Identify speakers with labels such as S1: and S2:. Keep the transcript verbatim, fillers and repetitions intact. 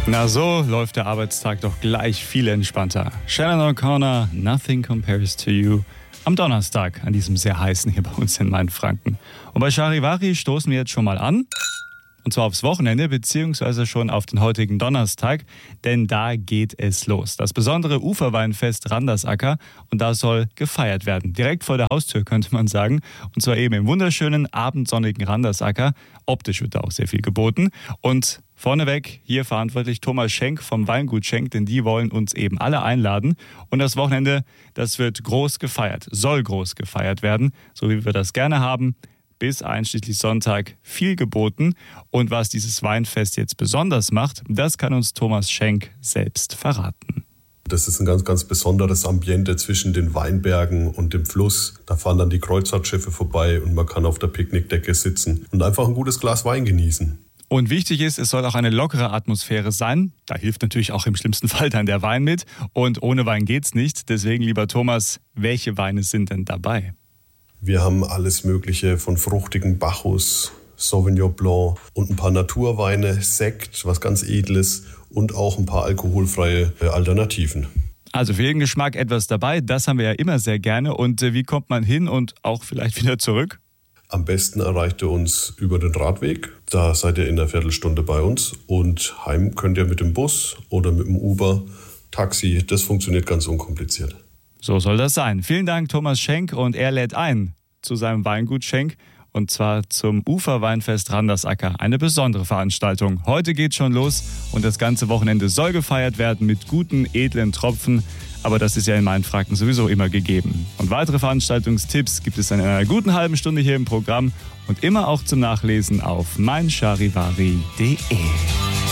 S1: Na so läuft der Arbeitstag doch gleich viel entspannter. Shannon O'Connor, Nothing Compares to You. Am Donnerstag, an diesem sehr heißen hier bei uns in Mainfranken. Und bei Charivari stoßen wir jetzt schon mal an. Und zwar aufs Wochenende, beziehungsweise schon auf den heutigen Donnerstag, denn da geht es los. Das besondere Uferweinfest Randersacker, und da soll gefeiert werden. Direkt vor der Haustür, könnte man sagen. Und zwar eben im wunderschönen, abendsonnigen Randersacker. Optisch wird da auch sehr viel geboten. Und vorneweg hier verantwortlich Thomas Schenk vom Weingut Schenk, denn die wollen uns eben alle einladen. Und das Wochenende, das wird groß gefeiert, soll groß gefeiert werden, so wie wir das gerne haben. Bis einschließlich Sonntag viel geboten. Und was dieses Weinfest jetzt besonders macht, das kann uns Thomas Schenk selbst verraten.
S2: Das ist ein ganz, ganz besonderes Ambiente zwischen den Weinbergen und dem Fluss. Da fahren dann die Kreuzfahrtschiffe vorbei und man kann auf der Picknickdecke sitzen und einfach ein gutes Glas Wein genießen.
S1: Und wichtig ist, es soll auch eine lockere Atmosphäre sein. Da hilft natürlich auch im schlimmsten Fall dann der Wein mit. Und ohne Wein geht's nicht. Deswegen, lieber Thomas, welche Weine sind denn dabei?
S2: Wir haben alles Mögliche von fruchtigen Bacchus, Sauvignon Blanc und ein paar Naturweine, Sekt, was ganz Edles und auch ein paar alkoholfreie Alternativen.
S1: Also für jeden Geschmack etwas dabei, das haben wir ja immer sehr gerne. Und wie kommt man hin und auch vielleicht wieder zurück?
S2: Am besten erreicht ihr uns über den Radweg. Da seid ihr in einer Viertelstunde bei uns. Und heim könnt ihr mit dem Bus oder mit dem Uber, Taxi. Das funktioniert ganz unkompliziert.
S1: So soll das sein. Vielen Dank, Thomas Schenk. Und er lädt ein zu seinem Weingut Schenk. Und zwar zum Uferweinfest Randersacker. Eine besondere Veranstaltung. Heute geht's schon los. Und das ganze Wochenende soll gefeiert werden mit guten, edlen Tropfen. Aber das ist ja in Mainfranken sowieso immer gegeben. Und weitere Veranstaltungstipps gibt es dann in einer guten halben Stunde hier im Programm und immer auch zum Nachlesen auf mein charivari punkt de.